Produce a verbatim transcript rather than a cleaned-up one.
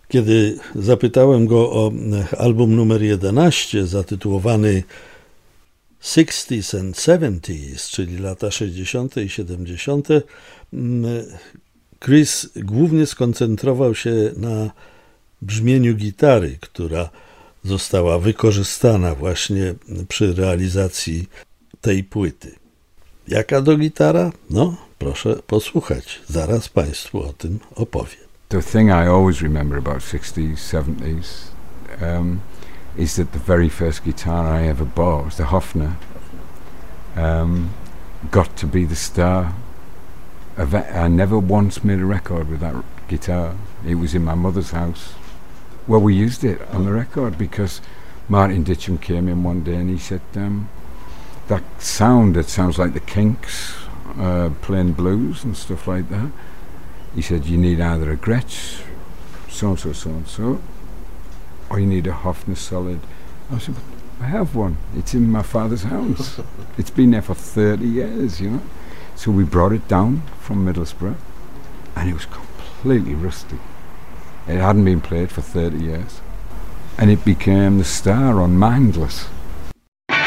Kiedy zapytałem go o album numer jedenaście zatytułowany sixties and seventies, czyli lata sześćdziesiąte i siedemdziesiąte, Chris głównie skoncentrował się na brzmieniu gitary, która została wykorzystana właśnie przy realizacji tej płyty. Jaka to gitara? No, proszę posłuchać. Zaraz Państwu o tym opowiem. The thing I always remember about sixties, seventies um, is that the very first guitar I ever bought was the Hofner. Um, got to be the star. I never once made a record with that guitar. It was in my mother's house. Well, we used it on the record because Martin Ditcham came in one day and he said, um, that sound, it sounds like the Kinks uh, playing blues and stuff like that. He said, you need either a Gretsch, so-and-so, so-and-so, or you need a Hofner Solid. I said, I have one. It's in my father's house. It's been there for thirty years, you know. So we brought it down from Middlesbrough, and it was completely rusty. It hadn't been played for thirty years. And it became the star on Mindless.